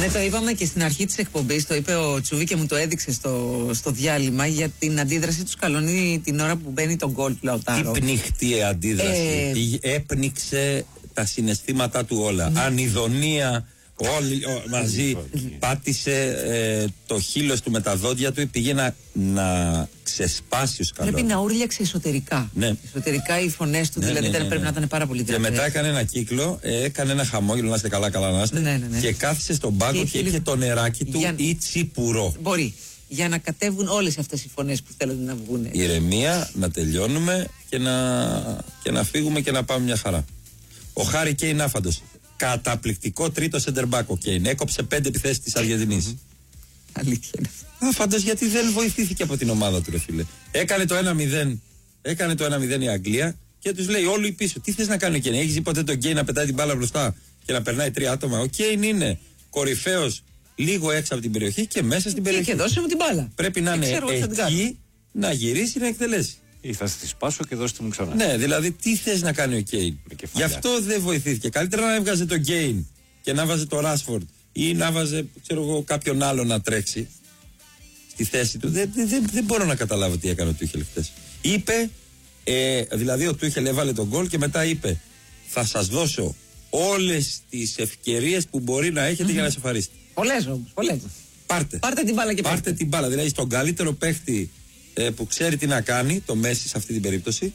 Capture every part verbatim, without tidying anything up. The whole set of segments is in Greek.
Ναι, το είπαμε και στην αρχή της εκπομπής, το είπε ο Τσούβι και μου το έδειξε στο, στο διάλειμμα για την αντίδραση του Σκαλονί την ώρα που μπαίνει τον γκολ του Λαουτάρο. Τι πνιχτή αντίδραση. Ε... Έπνιξε τα συναισθήματά του όλα. Ναι. Ανιδονία, όλοι ο, μαζί. Πάτησε ε, το χείλος του με τα δόντια του, πήγε να, να ξεσπάσει ο Σκαλονί. Πρέπει να ούρλιαξε εσωτερικά. Ναι. Εσωτερικά οι φωνές του, ναι, δηλαδή ναι, ναι, ναι. πρέπει να ήταν πάρα πολύ δυνατές. Και μετά έκανε ένα κύκλο, ε, έκανε ένα χαμόγελο, να είστε καλά, καλά να είστε. Ναι, ναι, ναι. Και κάθισε στον πάγκο και, και είχε το νεράκι του για... ή τσίπουρο. Μπορεί. Για να κατέβουν όλες αυτές οι φωνές που θέλουν να βγουν. Ηρεμία, να τελειώνουμε και να, και να φύγουμε και να πάμε μια χαρά. Ο Χάρι Κέιν άφαντος. Καταπληκτικό τρίτο center back ο Κέιν. Έκοψε πέντε επιθέσεις της Αργεντινής. Αλήθεια είναι. Άφαντος, γιατί δεν βοηθήθηκε από την ομάδα του, ρε φίλε. Έκανε το ένα μηδέν, έκανε το ένα μηδέν η Αγγλία και τους λέει όλοι πίσω. Τι θες να κάνει ο Κέιν? Έχεις δει ποτέ τον Κέιν να πετάει την μπάλα μπροστά και να περνάει τρία άτομα? Ο Κέιν είναι κορυφαίος λίγο έξω από την περιοχή και μέσα στην περιοχή. Και δώσε μου την μπάλα. Πρέπει να είναι εκεί, να γυρίσει, να εκτελέσει. Ή θα τη σπάσω και δώστε μου ξανά. Ναι, δηλαδή τι θες να κάνει ο Κέιν? Γι' αυτό δεν βοηθήθηκε. Καλύτερα να έβγαζε τον Κέιν και να βάζε το Ράσφορντ ή να βάζε, ξέρω εγώ, κάποιον άλλο να τρέξει στη θέση του. Δεν, δεν, δεν μπορώ να καταλάβω τι έκανε ο Τούχελ χθες. Είπε, ε, δηλαδή ο Τούχελ έβαλε τον γκολ και μετά είπε: θα σας δώσω όλες τις ευκαιρίες που μπορεί να έχετε mm-hmm. για να σε ευχαρίσετε. Πολλές όμως, πολλές. Πάρτε. Πάρτε την μπάλα και πάρτε πάρτε την μπάλα. Δηλαδή στον καλύτερο παίχτη ε, που ξέρει τι να κάνει, το Μέση σε αυτή την περίπτωση,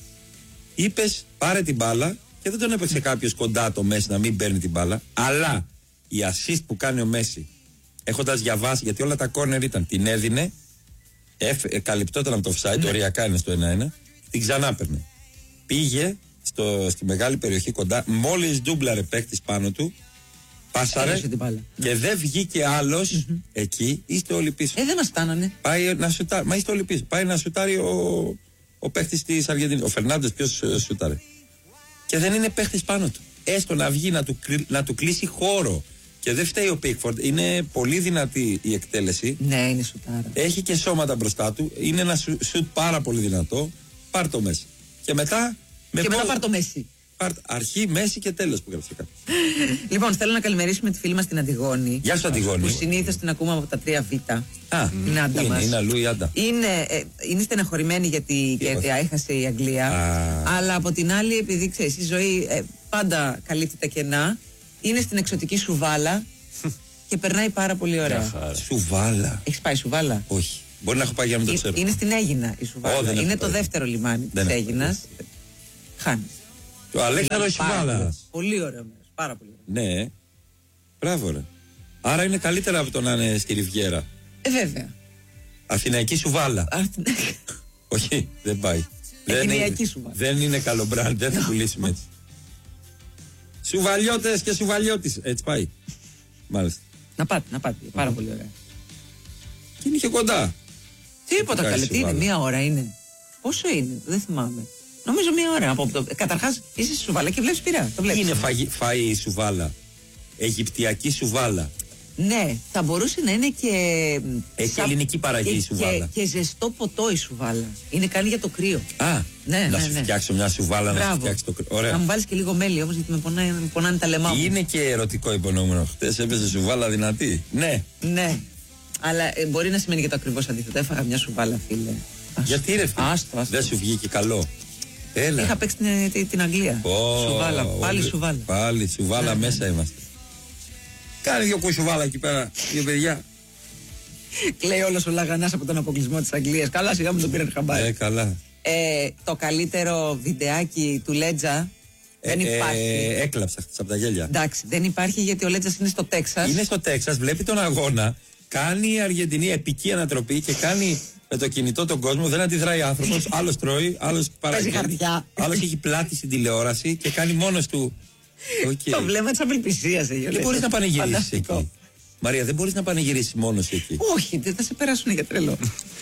είπες πάρε την μπάλα και δεν τον έπαιξε κάποιος κοντά το Μέση να μην παίρνει την μπάλα. Αλλά η assist που κάνει ο Μέση, έχοντας διαβάσει, γιατί όλα τα corner ήταν, την έδινε, εφ, ε, καλυπτόταν από το offside, ναι. οριακά είναι στο ένα ένα, την ξανά παίρνε. Πήγε στο, στη μεγάλη περιοχή κοντά, μόλις ντούμπλαρε παίκτης πάνω του, πάσαρε και δεν βγήκε άλλος mm-hmm. εκεί, είστε όλοι πίσω. Ε, δεν μας φτάνανε. Πάει να σουτάρει, μα είστε όλοι πίσω. Πάει να σουτάρει ο, ο παίκτης της Αργεντινής. Ο Φερνάντες ποιος σουτάρει. Και δεν είναι παίκτης πάνω του. Έστω να βγει να του, να του κλείσει χώρο. Και δεν φταίει ο Πίκφορντ. Είναι πολύ δυνατή η εκτέλεση. Ναι, είναι σουτάρα. Έχει και σώματα μπροστά του. Είναι ένα σουτ πάρα πολύ δυνατό. Πάρ' το μέσα. Και μετά. Με και μετά πάρ' το Μέση. Αρχή, μέση και τέλος που γράψε κάτι. Λοιπόν, θέλω να καλημερίσουμε τη φίλη μας την Αντιγόνη. Γεια σου, Αντιγόνη. Που συνήθως την ακούμε από τα τρία Β. Α, την Άντα είναι, μας. είναι αλλού η Άντα. Είναι, ε, είναι στεναχωρημένη γιατί, γιατί έχασε η Αγγλία. Α. Αλλά από την άλλη, επειδή ξέρεις, η ζωή ε, πάντα καλύπτει τα κενά, είναι στην εξωτική Σουβάλα και περνάει πάρα πολύ ωραία. Σουβάλα. Έχεις πάει Σουβάλα? Όχι. Μπορεί να έχω πάει για να μην το ξέρω. Είναι στην Αίγινα η Σουβάλα. Oh, είναι το δεύτερο λιμάνι της Αίγινας. Χάνει. Το Αλέξανδρο Σουβάλα. Πολύ ωραίο μέρος. Πάρα πολύ ωραίο. Ναι. Μπράβο, ρε. Άρα είναι καλύτερα από το να είναι στη Ριβιέρα. Ε, βέβαια. Αθηναϊκή Σουβάλα. Όχι, δεν πάει. Αθηναϊκή Σουβάλα. Δεν είναι καλό μπραντ, δεν θα πουλήσουμε έτσι. Σουβαλιώτες και σουβαλιώτης. Έτσι πάει. Μάλιστα. Να πάτε, να πάτε. Πάρα πολύ ωραία. Και είναι και κοντά. Τίποτα καλέ. Τι είναι, μία ώρα είναι. Πόσο είναι, δεν θυμάμαι. Νομίζω μία ώρα από το. Καταρχάς είσαι στη Σουβάλα και βλέπεις πειρά. Το βλέπεις. Είναι φαγη, φάει η Σουβάλα. Αιγυπτιακή Σουβάλα. Ναι, θα μπορούσε να είναι και. Έχει σα... ελληνική παραγωγή η Σουβάλα. Και, και ζεστό ποτό η Σουβάλα. Είναι καλή για το κρύο. Α, ναι, να ναι, σου ναι. φτιάξω μια Σουβάλα. Μπράβο. Να σου φτιάξει το κρύο. Ωραία. Να μου βάλεις και λίγο μέλι όμως, γιατί με πονάνε, με πονάνε τα λαιμά μου. Είναι και ερωτικό υπονοούμενο. Χτες έπαιζε Σουβάλα δυνατή. Ναι. Ναι. Αλλά ε, μπορεί να σημαίνει και το ακριβώς αντίθετο. Έφαγα μια Σουβάλα, φίλε. Γιατί ρε φίλε. Άστο, άστο. Δεν σου βγήκε καλό. Έλα. Είχα παίξει την, την, την Αγγλία. Oh, Σουβάλα. Πάλι Σουβάλα. Πάλι Σουβάλα μέσα είμαστε. Κάνε δύο κουσουβάλα εκεί πέρα, δύο παιδιά. Κλαίει όλος ο Λαγανάς από τον αποκλεισμό της Αγγλίας. Καλά, σιγά μου τον πήραν χαμπάρι. Ε, καλά. Ε, το καλύτερο βιντεάκι του Λέτζα ε, δεν υπάρχει. Ε, έκλαψα χτες από τα γέλια. Εντάξει, δεν υπάρχει γιατί ο Λέτζας είναι στο Τέξας. Είναι στο Τέξας, βλέπει τον αγώνα. Κάνει η Αργεντινή επική ανατροπή και κάνει με το κινητό τον κόσμο. Δεν αντιδράει άνθρωπος. Άλλος τρώει, άλλος παραγγέλνει. Άλλος έχει πλάτη στην τηλεόραση και κάνει μόνος του. Okay. Το βλέμμα της απελπισίας. Δεν μπορείς να πανηγυρίσεις εκεί. Μαρία, δεν μπορείς να πανηγυρίσεις μόνος εκεί. Όχι, δεν θα σε περάσουν για τρελό.